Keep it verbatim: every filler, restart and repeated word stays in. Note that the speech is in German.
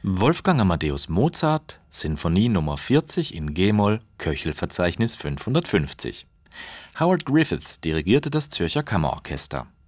Wolfgang Amadeus Mozart, Sinfonie Nummer vierzig in G-Moll, Köchelverzeichnis fünfhundertfünfzig. Howard Griffiths dirigierte das Zürcher Kammerorchester